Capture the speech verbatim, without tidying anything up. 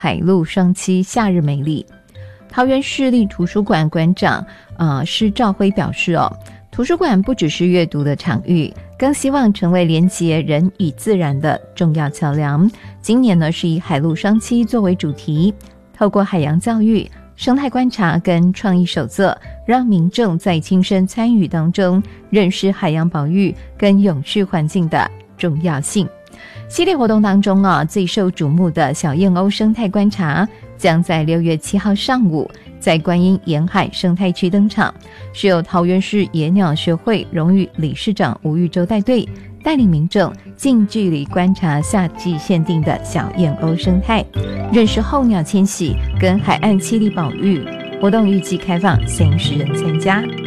海陆双栖夏日美丽。桃园市立图书馆馆长呃施兆辉表示哦，图书馆不只是阅读的场域，更希望成为连结人与自然的重要桥梁。今年呢是以海陆双栖作为主题，透过海洋教育、生态观察跟创意手册，让民众在亲身参与当中认识海洋保育跟永续环境的重要性。系列活动当中啊，最受瞩目的小燕鸥生态观察将在六月七号上午在观音沿海生态区登场，是由桃园市野鸟学会荣誉理事长吴玉洲带队，带领民众近距离观察夏季限定的小燕鸥生态，认识候鸟迁徙跟海岸栖地保育。活动预计开放三十人参加。